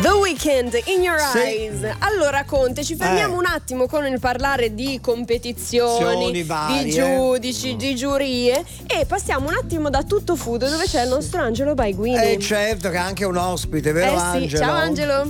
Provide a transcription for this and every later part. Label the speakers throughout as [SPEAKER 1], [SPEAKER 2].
[SPEAKER 1] The Weeknd, In Your
[SPEAKER 2] Sì.
[SPEAKER 1] Eyes. Allora Conte, ci fermiamo un attimo con il parlare di competizioni,
[SPEAKER 2] varie.
[SPEAKER 1] di giudici, di giurie, e passiamo un attimo da Tutto Food, dove c'è il nostro Angelo Baiguini.
[SPEAKER 2] Certo, che è anche un ospite, vero
[SPEAKER 1] sì,
[SPEAKER 2] Angelo?
[SPEAKER 1] ciao Angelo.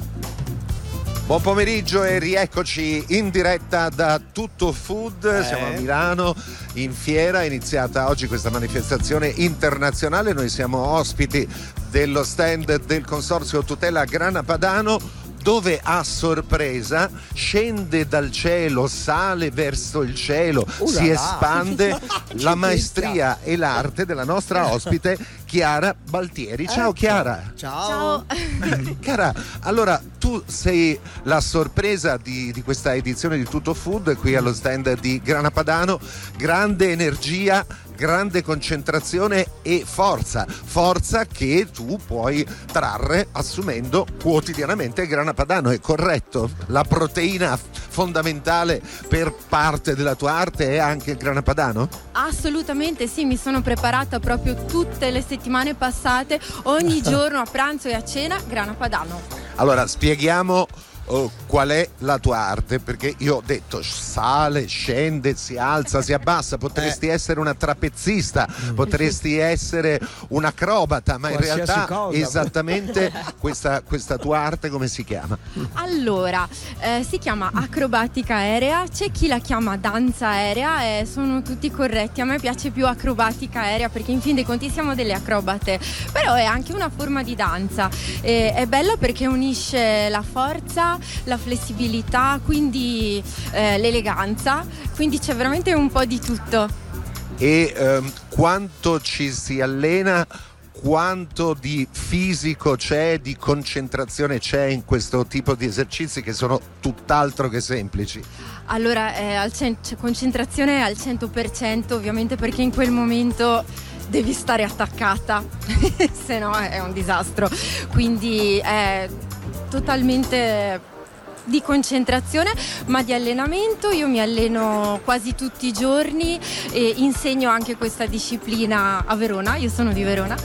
[SPEAKER 3] Buon pomeriggio e rieccoci in diretta da Tutto Food. Siamo a Milano in fiera, è iniziata oggi questa manifestazione internazionale. Noi siamo ospiti dello stand del Consorzio Tutela Grana Padano, dove a sorpresa scende dal cielo, sale verso il cielo, si espande la maestria e l'arte della nostra ospite Chiara Baltieri. Ciao Chiara.
[SPEAKER 2] Ciao.
[SPEAKER 3] Chiara, allora tu sei la sorpresa di questa edizione di Tutto Food qui allo stand di Grana Padano. Grande energia, grande concentrazione e forza che tu puoi trarre assumendo quotidianamente Grana Padano, è corretto? La proteina fondamentale per parte della tua arte è anche il Grana Padano?
[SPEAKER 4] Assolutamente sì, mi sono preparata proprio tutte le settimane passate, ogni giorno a pranzo e a cena Grana Padano.
[SPEAKER 3] Allora spieghiamo qual è la tua arte, perché io ho detto sale, scende, si alza, si abbassa, potresti essere una trapezzista, potresti essere un acrobata, ma in
[SPEAKER 2] qualsiasi
[SPEAKER 3] realtà
[SPEAKER 2] cosa.
[SPEAKER 3] Esattamente questa tua arte come si chiama?
[SPEAKER 4] Allora, si chiama acrobatica aerea, c'è chi la chiama danza aerea e sono tutti corretti. A me piace più acrobatica aerea perché in fin dei conti siamo delle acrobate, però è anche una forma di danza. È bella perché unisce la forza, la flessibilità, quindi l'eleganza, quindi c'è veramente un po' di tutto.
[SPEAKER 3] E quanto ci si allena, quanto di fisico c'è, di concentrazione c'è in questo tipo di esercizi che sono tutt'altro che semplici?
[SPEAKER 4] Allora, c'è concentrazione al 100%, ovviamente, perché in quel momento devi stare attaccata, se no è un disastro. Quindi è totalmente di concentrazione, ma di allenamento. Io mi alleno quasi tutti i giorni e insegno anche questa disciplina a Verona, io sono di Verona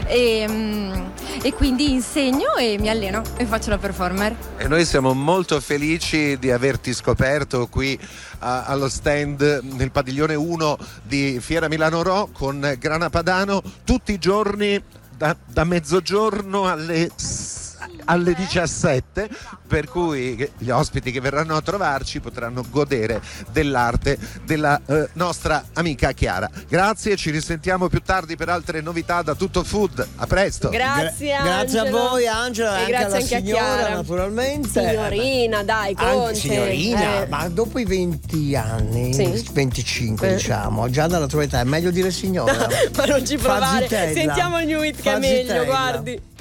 [SPEAKER 4] e quindi insegno e mi alleno e faccio la performer.
[SPEAKER 3] E noi siamo molto felici di averti scoperto qui allo stand nel padiglione 1 di Fiera Milano Ro con Grana Padano tutti i giorni da mezzogiorno alle 17, per cui gli ospiti che verranno a trovarci potranno godere dell'arte della nostra amica Chiara. Grazie, ci risentiamo più tardi per altre novità da Tutto Food. A presto.
[SPEAKER 1] Grazie
[SPEAKER 2] Grazie a voi Angelo e anche
[SPEAKER 1] grazie
[SPEAKER 2] alla
[SPEAKER 1] anche a
[SPEAKER 2] signora,
[SPEAKER 1] Chiara.
[SPEAKER 2] naturalmente.
[SPEAKER 1] Signorina, dai,
[SPEAKER 2] Anche
[SPEAKER 1] Conte.
[SPEAKER 2] signorina, ma dopo i 20 anni,
[SPEAKER 1] Sì.
[SPEAKER 2] 25 diciamo, già dalla tua età è meglio dire signora.
[SPEAKER 1] Ma non ci provare,
[SPEAKER 2] Fa zitella.
[SPEAKER 1] sentiamo il new hit che
[SPEAKER 2] Fa
[SPEAKER 1] è meglio,
[SPEAKER 2] zitella.
[SPEAKER 1] guardi.